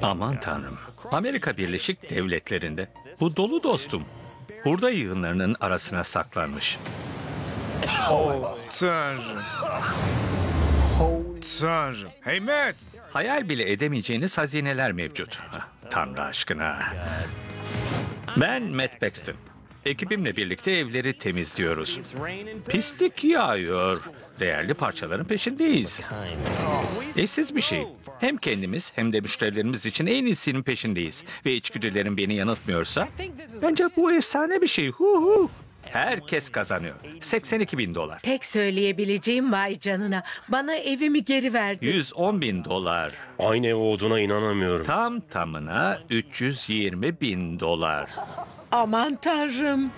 Aman tanrım. Amerika Birleşik Devletleri'nde. Bu dolu dostum. Hurda yığınlarının arasına saklanmış. Tanrım. Tanrım. Hey Matt! Hayal bile edemeyeceğiniz hazineler mevcut. Tanrı aşkına. Ben Matt Paxton. Ekibimle birlikte evleri temizliyoruz. Pislik yağıyor. Değerli parçaların peşindeyiz. Eşsiz bir şey. Hem kendimiz hem de müşterilerimiz için en iyisinin peşindeyiz. Ve içgüdülerim beni yanıltmıyor bence bu efsane bir şey. Hu. Herkes kazanıyor. 82 bin dolar. Tek söyleyebileceğim vay canına. Bana evimi geri verdi. 110 bin dolar. Aynı ev olduğuna inanamıyorum. Tam tamına 320 bin dolar. Aman tanrım.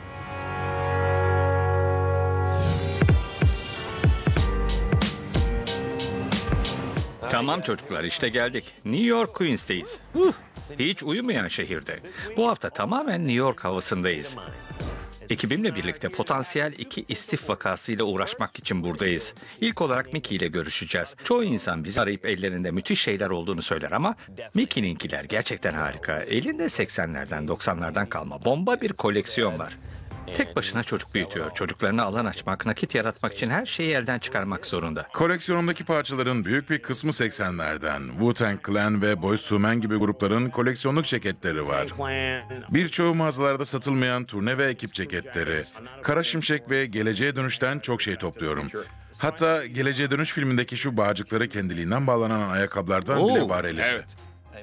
Tamam çocuklar, işte geldik. New York Queens'teyiz. Hiç uyumayan şehirde. Bu hafta tamamen New York havasındayız. Ekibimle birlikte potansiyel 2 istif vakasıyla uğraşmak için buradayız. İlk olarak Mickey ile görüşeceğiz. Çoğu insan bizi arayıp ellerinde müthiş şeyler olduğunu söyler ama Mickey'ninkiler gerçekten harika. Elinde 80'lerden 90'lardan kalma bomba bir koleksiyon var. Tek başına çocuk büyütüyor. Çocuklarına alan açmak, nakit yaratmak için her şeyi elden çıkarmak zorunda. Koleksiyonumdaki parçaların büyük bir kısmı 80'lerden. Wu-Tang Clan ve Boyz II Men gibi grupların koleksiyonluk ceketleri var. Birçoğu mağazalarda satılmayan turne ve ekip ceketleri. Kara Şimşek ve Geleceğe Dönüş'ten çok şey topluyorum. Hatta Geleceğe Dönüş filmindeki şu bağcıkları kendiliğinden bağlanan ayakkabılardan bile var elimde. Evet.